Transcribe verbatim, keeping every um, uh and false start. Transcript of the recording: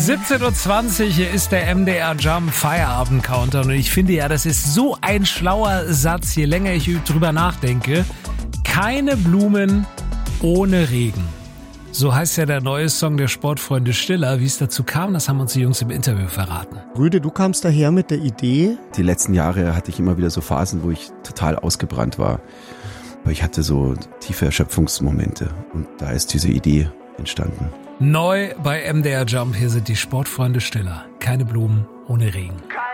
siebzehn Uhr zwanzig, hier ist der M D R Jump Feierabend Countdown und ich finde ja, das ist so ein schlauer Satz, je länger ich drüber nachdenke. Keine Blumen ohne Regen. So heißt ja der neue Song der Sportfreunde Stiller. Wie es dazu kam, das haben uns die Jungs im Interview verraten. Rüde, du kamst daher mit der Idee. Die letzten Jahre hatte ich immer wieder so Phasen, wo ich total ausgebrannt war. Aber ich hatte so tiefe Erschöpfungsmomente und da ist diese Idee entstanden. Neu bei M D R Jump, hier sind die Sportfreunde Stiller. Keine Blumen ohne Regen.